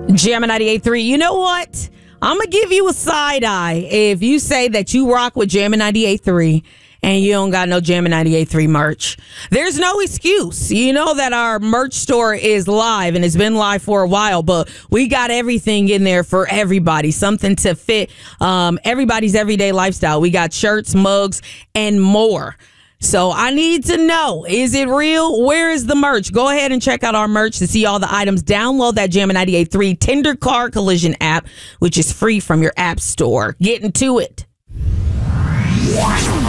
Jammin' 98.3. You know what? I'm going to give you a side eye if you say that you rock with Jammin' 98.3 and you don't got no Jammin' 98.3 merch. There's no excuse. You know that our merch store is live and it's been live for a while, but we got everything in there for everybody. Something to fit everybody's everyday lifestyle. We got shirts, mugs, and more. So I need to know, is it real? Where is the merch? Go ahead and check out our merch to see all the items. Download that Jammin' 98.3 Tender Car Collision app, which is free from your app store. Get into it.